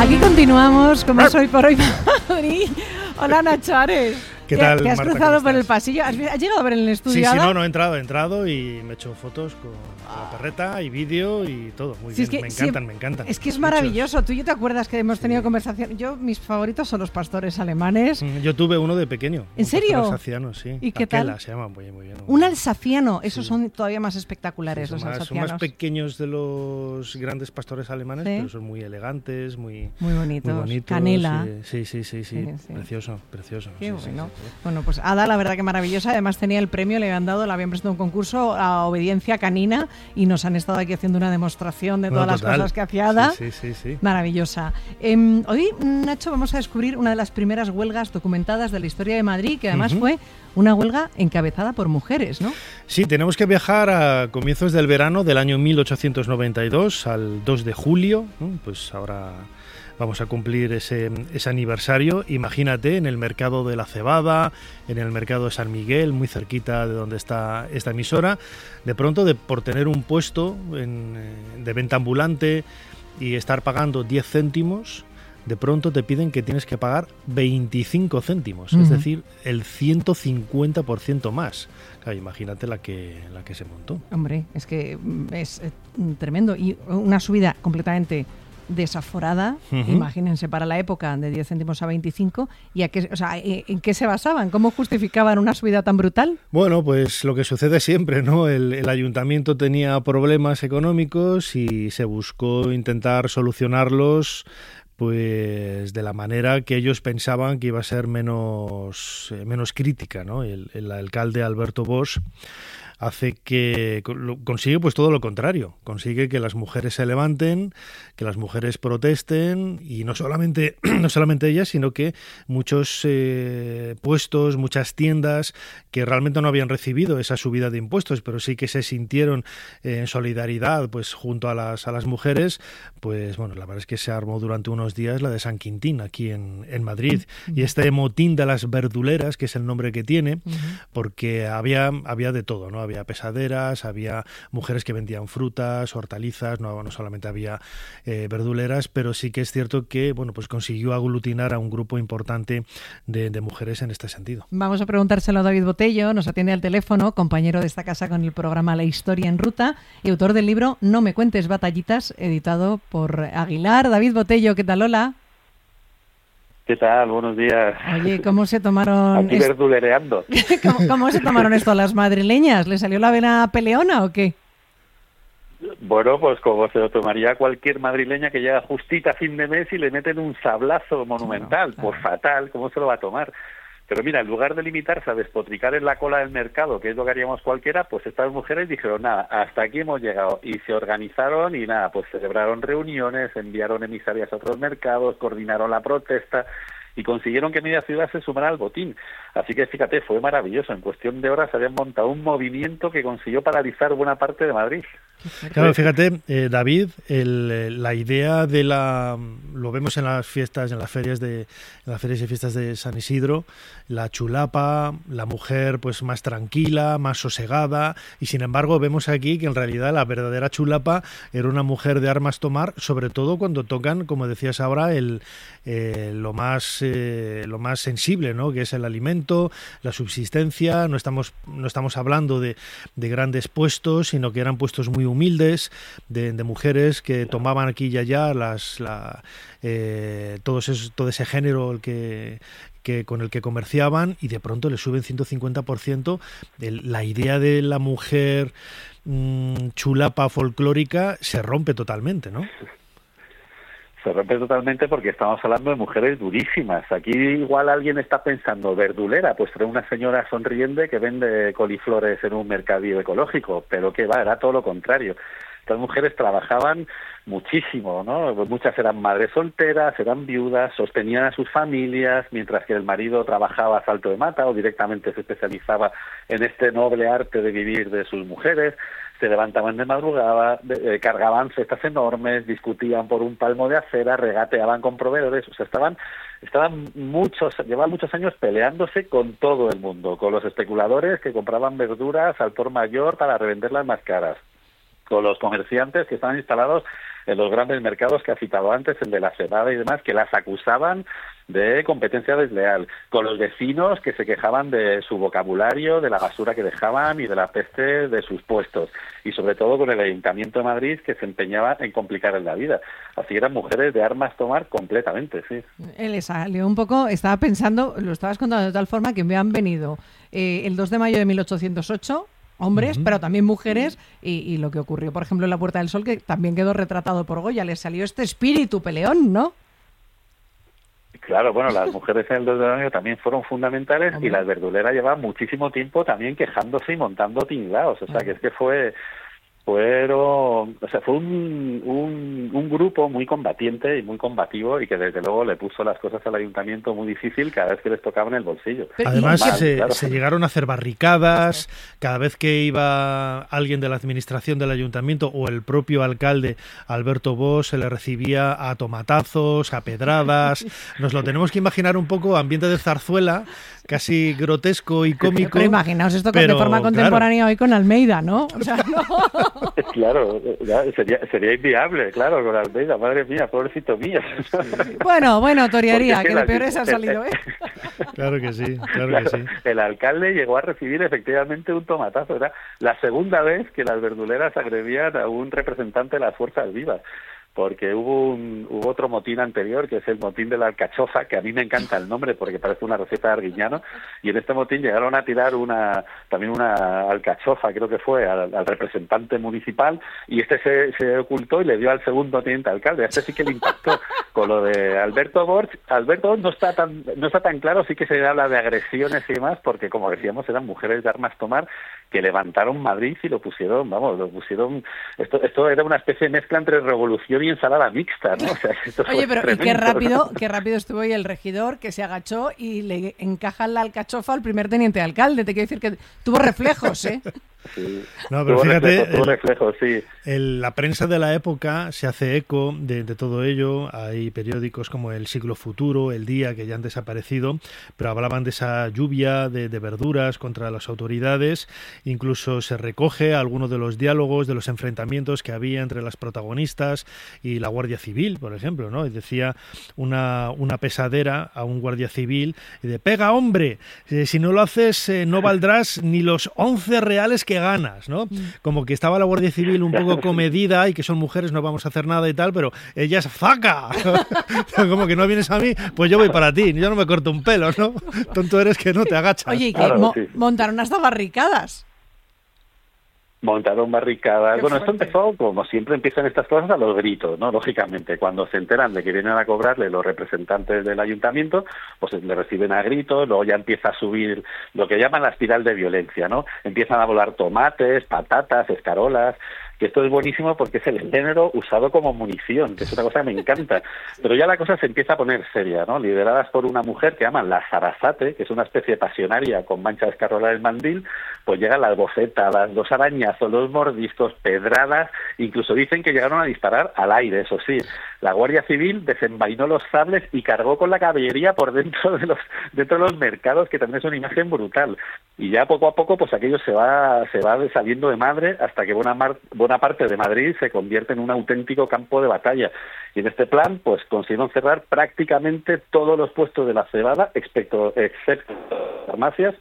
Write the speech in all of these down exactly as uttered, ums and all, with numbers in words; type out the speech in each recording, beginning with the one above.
Aquí continuamos, como soy por hoy Madrid. Hola, Nacho Ares. ¿Qué tal, ¿Te has Marta, cruzado por el pasillo? ¿Has, ¿Has llegado a ver en el estudio? Sí, sí, ahora? no, no he entrado, he entrado y me he hecho fotos con la perreta y vídeo y todo. Muy Sí, bien, es que, me encantan, sí, me encantan. Es que es Muchos. maravilloso. Tú y yo te acuerdas que hemos tenido Sí. conversación. Yo, mis favoritos son los pastores alemanes. Yo tuve uno de pequeño. ¿En un serio? pastor alsaciano, sí. ¿Y qué Aquela tal? se llama, muy, muy bien. Muy Un bien. alsaciano, esos Sí. son todavía más espectaculares, Sí, los son, más, son alsacianos. más pequeños de los grandes pastores alemanes, Sí. pero son muy elegantes, muy, Muy bonitos. muy bonitos. Canela. Sí, sí, sí, sí, sí. Sí, sí. Precioso, precioso. Qué sí, bueno. sí, sí, sí. Bueno, pues Ada, la verdad que maravillosa. Además tenía el premio, le habían dado, le habían prestado un concurso a obediencia canina y nos han estado aquí haciendo una demostración de No, todas las total. cosas que hacía Ada. Sí, sí, sí, sí. Maravillosa. Eh, hoy, Nacho, vamos a descubrir una de las primeras huelgas documentadas de la historia de Madrid, que además Ujú. fue una huelga encabezada por mujeres, ¿no? Sí, tenemos que viajar a comienzos del verano del año mil ochocientos noventa y dos, al dos de julio, ¿no? Pues ahora vamos a cumplir ese, ese aniversario. Imagínate, en el mercado de la Cebada, en el mercado de San Miguel, muy cerquita de donde está esta emisora, de pronto, de, por tener un puesto en, eh, de venta ambulante y estar pagando diez céntimos, de pronto te piden que tienes que pagar veinticinco céntimos, Uh-huh. es decir, el ciento cincuenta por ciento más. Claro, imagínate la que, la que se montó. Hombre, es que mm, es eh, tremendo. Y una subida completamente desaforada, Ujú. imagínense, para la época, de diez céntimos a veinticinco. ¿Y a qué, o sea, en qué se basaban? ¿Cómo justificaban una subida tan brutal? Bueno, pues lo que sucede siempre, ¿no? El, el ayuntamiento tenía problemas económicos y se buscó intentar solucionarlos pues de la manera que ellos pensaban que iba a ser menos, eh, menos crítica, ¿no? El, el alcalde Alberto Bosch hace que lo- consigue pues todo lo contrario, consigue que las mujeres se levanten, que las mujeres protesten y no solamente no solamente ellas, sino que muchos eh, puestos, muchas tiendas que realmente no habían recibido esa subida de impuestos, pero sí que se sintieron eh, en solidaridad pues junto a las a las mujeres, pues bueno, la verdad es que se armó durante unos días la de San Quintín aquí en, en Madrid y este motín de las verduleras, que es el nombre que tiene, Uh-huh. porque había, había de todo, ¿no? Había pesaderas, había mujeres que vendían frutas, hortalizas, no, no solamente había eh, verduleras, pero sí que es cierto que, bueno, pues consiguió aglutinar a un grupo importante de, de mujeres en este sentido. Vamos a preguntárselo a David Botello, nos atiende al teléfono, compañero de esta casa con el programa La Historia en Ruta y autor del libro No me cuentes batallitas, editado por Aguilar. David Botello, ¿qué tal? Hola. ¿Qué tal? Buenos días. Oye, ¿cómo se tomaron Aquí est- verdulereando. ¿Cómo, cómo se tomaron esto las madrileñas? ¿Le salió la vena peleona o qué? Bueno, pues como se lo tomaría cualquier madrileña que llega justita a fin de mes y le meten un sablazo monumental. Claro, Pues fatal, ¿cómo se lo va a tomar? Pero mira, en lugar de limitarse a despotricar en la cola del mercado, que es lo que haríamos cualquiera, pues estas mujeres dijeron, nada, hasta aquí hemos llegado. Y se organizaron y nada, pues celebraron reuniones, enviaron emisarias a otros mercados, coordinaron la protesta y consiguieron que media ciudad se sumara al botín. Así que fíjate, fue maravilloso. En cuestión de horas habían montado un movimiento que consiguió paralizar buena parte de Madrid. Claro, fíjate, eh, David, el, la idea de la, lo vemos en las fiestas, en las ferias de, en las ferias y fiestas de San Isidro, la chulapa, la mujer pues más tranquila, más sosegada, y sin embargo vemos aquí que en realidad la verdadera chulapa era una mujer de armas tomar, sobre todo cuando tocan, como decías ahora, el, eh, lo más, eh, lo más sensible, ¿no? Que es el alimento, la subsistencia. No estamos, no estamos hablando de, de grandes puestos, sino que eran puestos muy humildes, de, de mujeres que tomaban aquí y allá las, la, eh, todos esos, todo ese género el que, que con el que comerciaban, y de pronto le suben ciento cincuenta por ciento. El, la idea de la mujer mmm, chulapa folclórica se rompe totalmente, ¿no? Se rompe totalmente porque estamos hablando de mujeres durísimas. Aquí igual alguien está pensando, verdulera, pues trae una señora sonriente que vende coliflores en un mercadillo ecológico, pero que va, era todo lo contrario. Estas mujeres trabajaban muchísimo, ¿no? Muchas eran madres solteras, eran viudas, sostenían a sus familias, mientras que el marido trabajaba a salto de mata o directamente se especializaba en este noble arte de vivir de sus mujeres. Se levantaban de madrugada, de, eh, cargaban cestas enormes, discutían por un palmo de acera, regateaban con proveedores, o sea, estaban estaban muchos, llevaban muchos años peleándose con todo el mundo, con los especuladores que compraban verduras al por mayor para revenderlas más caras, con los comerciantes que estaban instalados en los grandes mercados que ha citado antes, el de la cebada y demás, que las acusaban de competencia desleal, con los vecinos que se quejaban de su vocabulario, de la basura que dejaban y de la peste de sus puestos, y sobre todo con el Ayuntamiento de Madrid, que se empeñaba en complicarles la vida. Así eran mujeres de armas tomar completamente, sí. Él le salió un poco, estaba pensando, lo estabas contando de tal forma que me han venido eh, el dos de mayo de mil ochocientos ocho hombres, uh-huh. pero también mujeres, y, y lo que ocurrió, por ejemplo, en la Puerta del Sol, que también quedó retratado por Goya, le salió este espíritu peleón, ¿no? Claro, bueno, las mujeres en el dos de mayo también fueron fundamentales. Hombre. Y las verduleras llevaban muchísimo tiempo también quejándose y montando tinglados, o sea, que es que fue... Fueron, o sea, fue un, un, un grupo muy combatiente y muy combativo y que desde luego le puso las cosas al ayuntamiento muy difícil cada vez que les tocaba en el bolsillo. Además, Normal, se, claro. se llegaron a hacer barricadas, cada vez que iba alguien de la administración del ayuntamiento o el propio alcalde Alberto Bosch, se le recibía a tomatazos, a pedradas. Nos lo tenemos que imaginar un poco, ambiente de zarzuela, casi grotesco y cómico. Pero imaginaos esto pero, de forma contemporánea, claro. Hoy con Almeida, ¿no? O sea, no. Claro, sería, sería inviable, claro, con Almeida, madre mía, pobrecito mío. Sí. Bueno, bueno, torearía, que de peores ha salido, ¿eh? Claro que sí, claro, claro que sí. El alcalde llegó a recibir efectivamente un tomatazo. Era la segunda vez que las verduleras agredían a un representante de las fuerzas vivas. Porque hubo un, hubo otro motín anterior, que es el motín de la alcachofa, que a mí me encanta el nombre porque parece una receta de Arguiñano, y en este motín llegaron a tirar una también una alcachofa, creo que fue, al, al representante municipal, y este se, se ocultó y le dio al segundo teniente alcalde. Este sí que le impactó. Con lo de Alberto Bosch, Alberto no está tan no está tan claro, sí que se habla de agresiones y demás, porque como decíamos, eran mujeres de armas tomar que levantaron Madrid y lo pusieron, vamos, lo pusieron, esto esto era una especie de mezcla entre revolución y ensalada mixta, ¿no? O sea, esto Oye, pero tremendo, y qué rápido, ¿no? qué rápido estuvo ahí el regidor, que se agachó y le encaja la alcachofa al primer teniente alcalde. Te quiero decir que tuvo reflejos, ¿eh? Sí. No, pero tuvo fíjate, reflejos, tuvo reflejos, sí. El, la prensa de la época se hace eco de, de todo ello. Hay periódicos como El Siglo Futuro, El Día, que ya han desaparecido, pero hablaban de esa lluvia de, de verduras contra las autoridades. Incluso se recoge algunos de los diálogos, de los enfrentamientos que había entre las protagonistas y la Guardia Civil, por ejemplo, ¿no? Y decía una, una pesadera a un guardia civil, y de pega, hombre, eh, si no lo haces eh, no valdrás ni los once reales que ganas, ¿no? Como que estaba la Guardia Civil un poco comedida y que son mujeres, no vamos a hacer nada y tal, pero ella es faca. Como que no vienes a mí, pues yo voy para ti, yo no me corto un pelo, ¿no? Tonto eres que no te agachas. Oye, y que claro, mo- sí. montaron hasta barricadas. Montaron barricadas. Qué bueno, fuerte. esto empezó, como siempre empiezan estas cosas, a los gritos, ¿no? Lógicamente, cuando se enteran de que vienen a cobrarle los representantes del ayuntamiento, pues le reciben a gritos, luego ya empieza a subir lo que llaman la espiral de violencia, ¿no? Empiezan a volar tomates, patatas, escarolas, que esto es buenísimo porque es el género usado como munición, que es una cosa que me encanta. Pero ya la cosa se empieza a poner seria, ¿no? Lideradas por una mujer que llaman la Sarasate, que es una especie de pasionaria con mancha de escarola del mandil, pues llegan las bofetadas, los arañazos, los mordiscos, pedradas, incluso dicen que llegaron a disparar al aire, eso sí. La Guardia Civil desenvainó los sables y cargó con la caballería por dentro de los dentro de los mercados, que también es una imagen brutal. Y ya poco a poco, pues aquello se va se va saliendo de madre hasta que buena, mar, buena parte de Madrid se convierte en un auténtico campo de batalla. Y en este plan, pues consiguieron cerrar prácticamente todos los puestos de la cebada, excepto, excepto farmacias,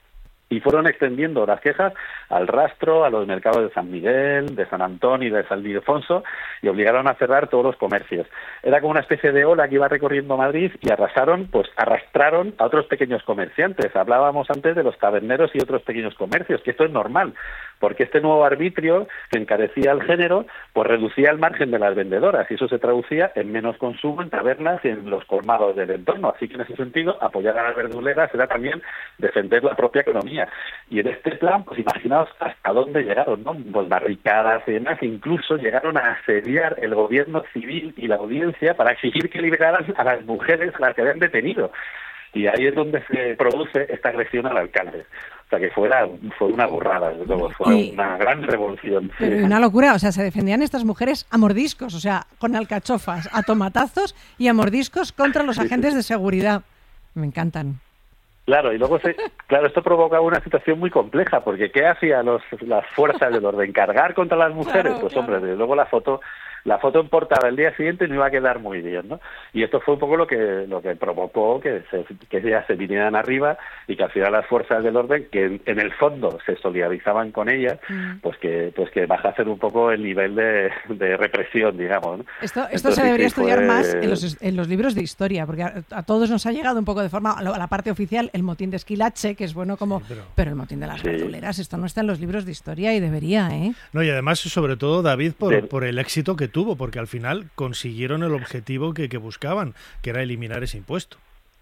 y fueron extendiendo las quejas al rastro, a los mercados de San Miguel, de San Antonio y de San Ildefonso, y obligaron a cerrar todos los comercios. Era como una especie de ola que iba recorriendo Madrid y arrasaron, pues arrastraron a otros pequeños comerciantes. Hablábamos antes de los taberneros y otros pequeños comercios, que esto es normal, porque este nuevo arbitrio que encarecía el género, pues reducía el margen de las vendedoras, y eso se traducía en menos consumo en tabernas y en los colmados del entorno. Así que en ese sentido, apoyar a las verduleras era también defender la propia economía. Y en este plan, pues imaginaos hasta dónde llegaron, ¿no? Pues barricadas y demás, incluso llegaron a asediar el gobierno civil y la audiencia para exigir que liberaran a las mujeres a las que habían detenido. Y ahí es donde se produce esta agresión al alcalde. O sea, que fuera, fue una burrada, desde luego, fue y, una gran revolución. Pero sí. Una locura, o sea, se defendían estas mujeres a mordiscos, o sea, con alcachofas, a tomatazos y a mordiscos contra los agentes de seguridad. Me encantan. Claro, y luego, se, claro, esto provocaba una situación muy compleja, porque ¿qué hacían los, las fuerzas del orden? ¿Cargar contra las mujeres? Claro, pues claro. hombre, desde luego la foto la foto en portada el día siguiente no iba a quedar muy bien, ¿no? Y esto fue un poco lo que lo que provocó que, se, que ellas se vinieran arriba y que al final las fuerzas del orden, que en, en el fondo se solidarizaban con ellas, mm. pues que pues que bajasen un poco el nivel de, de represión, digamos, ¿no? Esto, esto Entonces, se debería sí, estudiar fue... más en los, en los libros de historia, porque a, a todos nos ha llegado un poco de forma, a la parte oficial, el motín de Esquilache, que es bueno como... Sí, pero... pero el motín de las sí. verduleras, esto no está en los libros de historia y debería, ¿eh? No, y además, sobre todo, David, por, sí. por el éxito que tuvo, porque al final consiguieron el objetivo que, que buscaban, que era eliminar ese impuesto.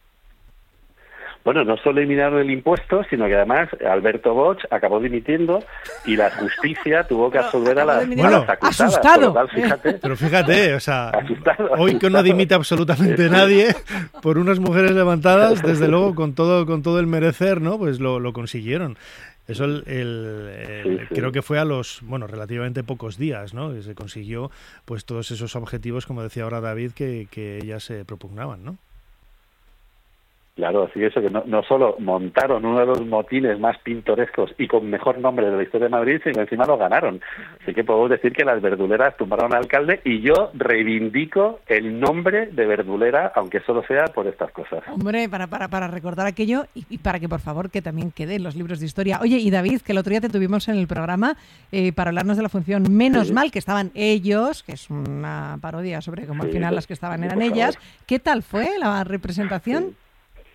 Bueno, no solo eliminaron el impuesto, sino que además Alberto Bosch acabó dimitiendo y la justicia tuvo que absolver a las, bueno, a las acusadas. Asustado. Tal, fíjate, pero fíjate, o sea, asustado, hoy que no dimite absolutamente nadie por unas mujeres levantadas, desde luego con todo con todo el merecer, ¿no? Pues lo, lo consiguieron. Eso el, el, el, sí, sí. creo que fue a los, bueno, relativamente pocos días, ¿no? Que se consiguió pues todos esos objetivos, como decía ahora David, que, que ellas se propugnaban, ¿no? Claro, así eso, que no, no solo montaron uno de los motines más pintorescos y con mejor nombre de la historia de Madrid, sino que encima lo ganaron. Así que podemos decir que las verduleras tumbaron al alcalde y yo reivindico el nombre de verdulera, aunque solo sea por estas cosas. Hombre, para para para recordar aquello y, y para que, por favor, que también quede en los libros de historia. Oye, y David, que el otro día te tuvimos en el programa eh, para hablarnos de la función Menos sí. Mal, que estaban ellos, que es una parodia sobre cómo sí, al final las que estaban sí, eran ellas. Favor. ¿Qué tal fue la representación? Sí.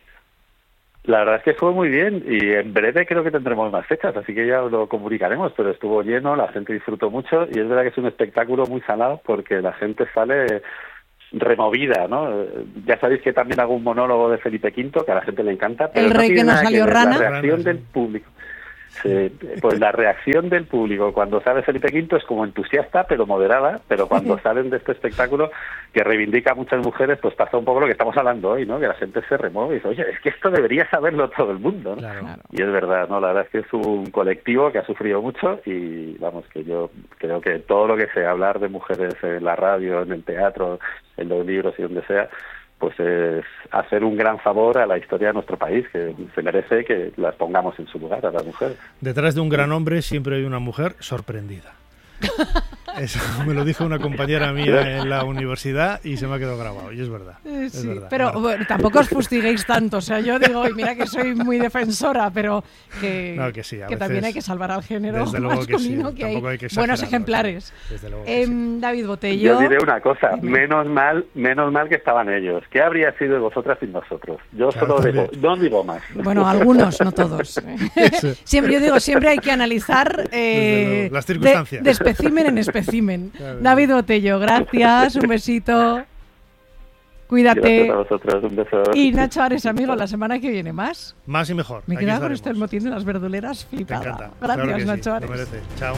La verdad es que fue muy bien y en breve creo que tendremos más fechas, así que ya lo comunicaremos, pero estuvo lleno, la gente disfrutó mucho y es verdad que es un espectáculo muy salado porque la gente sale removida, ¿no? Ya sabéis que también hago un monólogo de Felipe quinto que a la gente le encanta, pero el rey no que no salió que rana. La reacción del público. Sí, pues la reacción del público cuando sale Felipe quinto es como entusiasta pero moderada, pero cuando salen de este espectáculo que reivindica a muchas mujeres, pues pasa un poco lo que estamos hablando hoy, ¿no? Que la gente se remueve y dice, oye, es que esto debería saberlo todo el mundo, ¿no? Claro. Y es verdad, ¿no? La verdad es que es un colectivo que ha sufrido mucho y vamos, que yo creo que todo lo que sea hablar de mujeres en la radio, en el teatro, en los libros y donde sea, pues es hacer un gran favor a la historia de nuestro país, que se merece que las pongamos en su lugar a las mujeres. Detrás de un gran hombre siempre hay una mujer sorprendida. Eso me lo dijo una compañera mía en la universidad y se me ha quedado grabado, y es verdad. Eh, es sí, verdad pero bueno, tampoco os fustiguéis tanto, o sea, yo digo, y mira que soy muy defensora, pero que, no, que, sí, que veces, también hay que salvar al género masculino, que, sí, que hay, hay que buenos ejemplares. Eh, sí. David Botello. Yo diré una cosa, dime. menos mal menos mal que estaban ellos. ¿Qué habría sido de vosotras sin nosotros? Yo claro, solo digo, no digo más. Bueno, algunos, no todos. Siempre, yo digo, siempre hay que analizar eh, las circunstancias. De, de espécimen en espécimen. Claro. David Botello, gracias, un besito. Cuídate. Gracias a vosotros, un beso. Y Nacho Ares, amigo, la semana que viene más. Más y mejor. Me quedaba con esto el motín de las verduleras flipada. Me encanta. Gracias, claro Nacho sí, Ares. lo merece. Chao.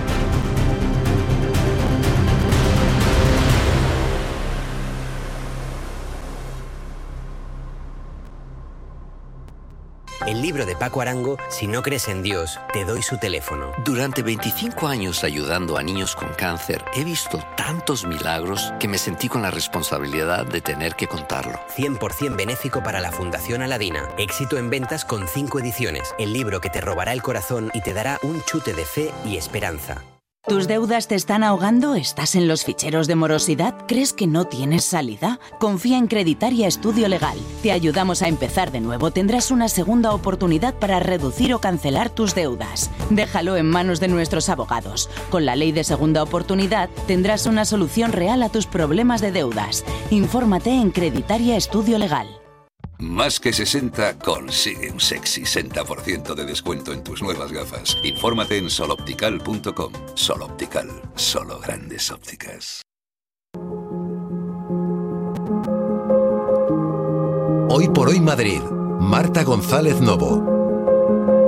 El libro de Paco Arango, Si no crees en Dios, te doy su teléfono. Durante veinticinco años ayudando a niños con cáncer, he visto tantos milagros que me sentí con la responsabilidad de tener que contarlo. cien por ciento benéfico para la Fundación Aladina. Éxito en ventas con cinco ediciones. El libro que te robará el corazón y te dará un chute de fe y esperanza. ¿Tus deudas te están ahogando? ¿Estás en los ficheros de morosidad? ¿Crees que no tienes salida? Confía en Creditaria Estudio Legal. Te ayudamos a empezar de nuevo. Tendrás una segunda oportunidad para reducir o cancelar tus deudas. Déjalo en manos de nuestros abogados. Con la ley de segunda oportunidad tendrás una solución real a tus problemas de deudas. Infórmate en Creditaria Estudio Legal. Más que sesenta consigue un sexy sesenta por ciento de descuento en tus nuevas gafas. Infórmate en soloptical punto com. Soloptical, solo grandes ópticas. Hoy por hoy Madrid. Marta González Novo.